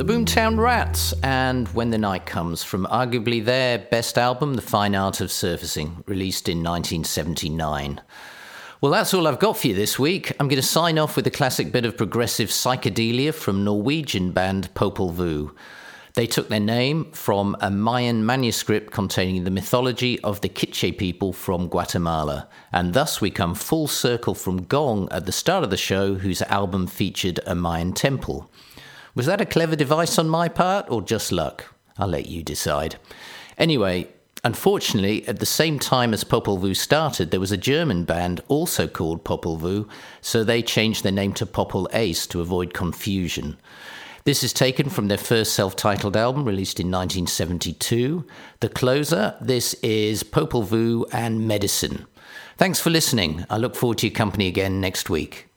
Boomtown Rats and When the Night Comes from arguably their best album, The Fine Art of Surfacing, released in 1979. Well, that's all I've got for you this week. I'm going to sign off with a classic bit of progressive psychedelia from Norwegian band Popol Vuh. They took their name from a Mayan manuscript containing the mythology of the Quiche people from Guatemala, and thus we come full circle from Gong at the start of the show, whose album featured a Mayan temple. Was that a clever device on my part, or just luck? I'll let you decide. Anyway, unfortunately, at the same time as Popol Vuh started, there was a German band also called Popol Vuh, so they changed their name to Popol Ace to avoid confusion. This is taken from their first self-titled album, released in 1972. The closer, this is Popol Vuh and Medicine. Thanks for listening. I look forward to your company again next week.